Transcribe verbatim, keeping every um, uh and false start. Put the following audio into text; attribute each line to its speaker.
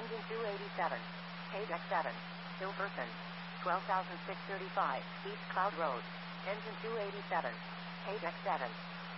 Speaker 1: Engine two eighty-seven. Page X seven. Hilferson. twelve thousand six hundred thirty-five, East Cloud Road. Engine two eighty-seven. Page X seven.